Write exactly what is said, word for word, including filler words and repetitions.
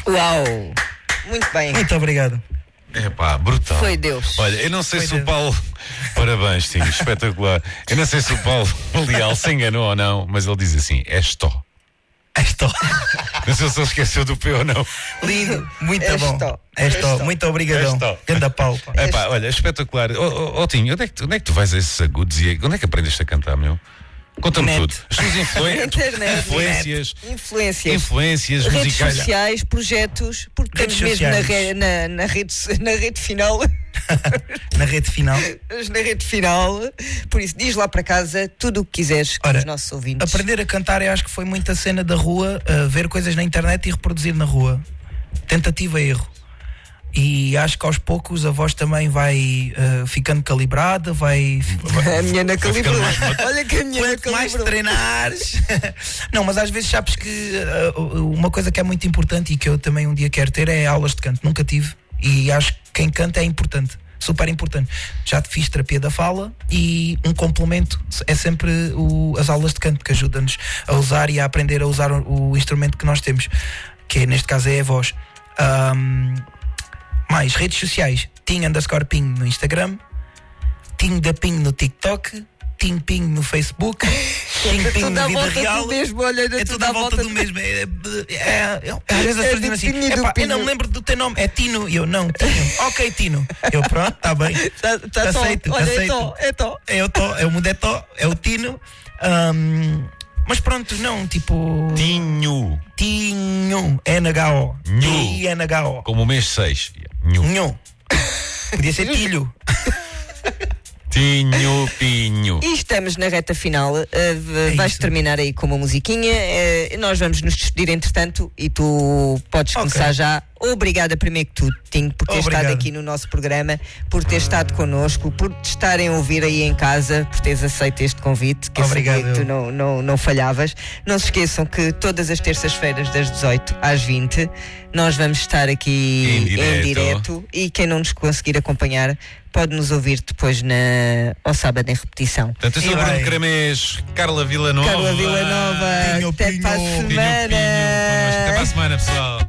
Uau! Muito bem. Muito obrigado. É pá, brutal. Foi Deus. Olha, eu não sei Foi se Deus. o Paulo. Parabéns, Tim, espetacular. Eu não sei se o Paulo Leal se enganou ou não, mas ele diz assim: é Stó. Estou. Não sei se ele esqueceu do P ou não. Lindo, muito É bom. Estou. É Estou. É Estou. Muito obrigadão. É Estou. Ganda pau. pá. É pá, olha, espetacular. Ó oh, oh, Tim, onde é, que tu, onde é que tu vais a esses agudos e onde é que aprendeste a cantar, meu? Conta-me Net. tudo. As tuas influen- Internet. influências. Influências. Influências Redes musicais. sociais, projetos, porque Redes estamos mesmo na, sociais. re- na, na, rede, na rede final. Na rede final. Na rede final. Por isso, diz lá para casa tudo o que quiseres com Ora, os nossos ouvintes. Aprender a cantar, eu acho que foi muita cena da rua, uh, ver coisas na internet e reproduzir na rua. Tentativa e erro. E acho que aos poucos a voz também vai uh, ficando calibrada, vai. A minha na vai ficando calibrou. mais- Olha que a minha na Quanto mais calibrou. treinares. Não, mas às vezes sabes que uh, uma coisa que é muito importante e que eu também um dia quero ter é aulas de canto. Nunca tive. E acho que quem canta é importante. Super importante. Já te fiz terapia da fala e um complemento é sempre o, as aulas de canto, que ajuda-nos a usar e a aprender a usar o, o instrumento que nós temos, que é, neste caso é a voz. Um, mais redes sociais: Tim underscore Ping no Instagram, Tim da Ping no TikTok, Tim Ping no Facebook, Tim Ping Tudo na à vida volta real. do mesmo, olha, É tudo à volta do mesmo. É, é, é, às vezes as É pessoas do dizem Pinho e assim: do "Epá, eu não Pinho." me lembro do teu nome, é Tino." E eu: "Não, Tino." Ok, Tino. Eu: "Pronto, está bem." Tá, tá tó. Aceito, Olha, aceito. é tó, é tó. É o Tó, é o mundo é Tó, é o Tino. Ahm, mas pronto, não, tipo. Tinho. Tinho. N H O. Nhu. T I N H O. Como o mês seis. Nhu. Nhu. Podia ser Tilho. Tinho, pinho. E estamos na reta final. Uh, v- É vais isso. terminar aí com uma musiquinha. Uh, nós vamos nos despedir entretanto e tu podes Ok. começar já. Obrigada primeiro que tudo, Tim, por ter Obrigado. estado aqui no nosso programa, por ter estado connosco, por te estarem a ouvir aí em casa, por teres aceito este convite, que eu Obrigado, sabia que tu eu. não, não, não falhavas. Não se esqueçam que todas as terças-feiras, das dezoito às vinte, nós vamos estar aqui Em em direto. direto e quem não nos conseguir acompanhar pode nos ouvir depois na, ao sábado em repetição. Portanto, eu sou E Bruno bem. Cramês, Carla Villanova. Carla Villanova, Tinho até para a Pinho. Tinho semana. Pinho connosco. Até para a semana, pessoal.